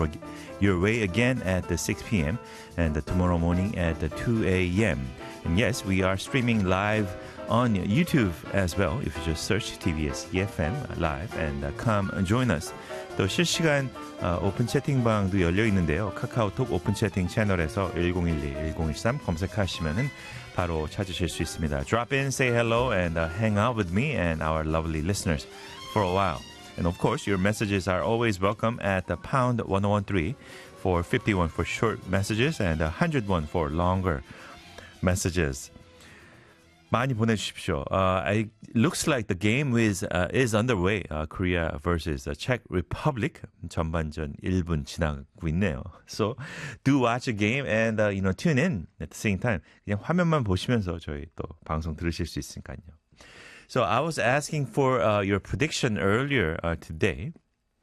your way again at the 6 p.m. and tomorrow morning at the 2 a.m. And yes, we are streaming live on YouTube as well. If you just search TBS EFM live and come join us. 또 실시간 오픈 채팅방도 열려 있는데요. 카카오톡 오픈 채팅 채널에서 1012-1013 검색하시면은 바로 찾으실 수 있습니다. Drop in, say hello, and hang out with me and our lovely listeners for a while. And of course, your messages are always welcome at the pound 1013 for 51 for short messages and 101 for longer messages. 많이 보내주십시오. It looks like the game is underway. Korea versus Czech Republic. 전반전 1분 지나고 있네요. So do watch the game and tune in at the same time. 그냥 화면만 보시면서 저희 또 방송 들으실 수 있으니까요. So I was asking for your prediction earlier today.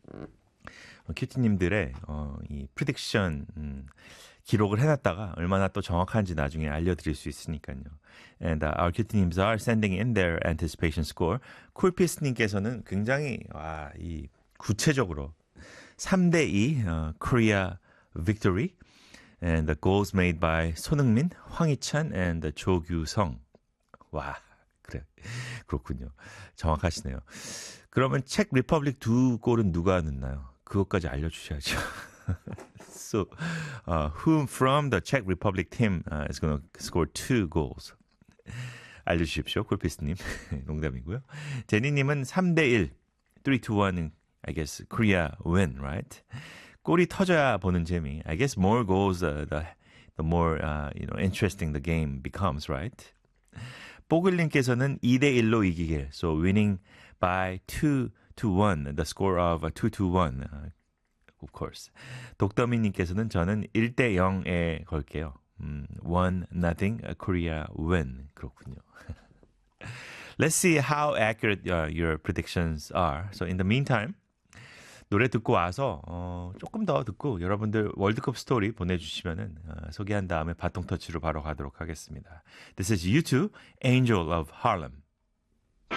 큐티님들의 이 prediction 기록을 해놨다가 얼마나 또 정확한지 나중에 알려드릴 수 있으니까요. And our 큐티님s are sending in their anticipation score. 쿨피스님께서는 굉장히 이 구체적으로 3대2 Korea victory. And the goals made by 손흥민, 황희찬 and 조규성. 와, 그래. 그렇군요. 정확하시네요. 그러면 책 리퍼블릭 2골은 누가 넣나요? 그것까지 알려주셔야죠. So, whom from the Czech Republic team is going to score 2 goals? 알려주십시오, 콜피스님. 농담이고요. 제니님은 3대1, 3-1, I guess Korea win, right? 골이 터져야 보는 재미. I guess more goals, the more interesting the game becomes, right? 뽀글님께서는 2대1로 이기길. So winning by 2-1, the score of 2-1. Of course. 독더미님께서는 저는 1대0에 걸게요. 1-0 Korea win. 그렇군요. Let's see how accurate your predictions are. So in the meantime, 노래 듣고 와서 조금 더 듣고 여러분들 월드컵 스토리 보내주시면은 소개한 다음에 바통 터치로 바로 가도록 하겠습니다. This is U2, Angel of Harlem.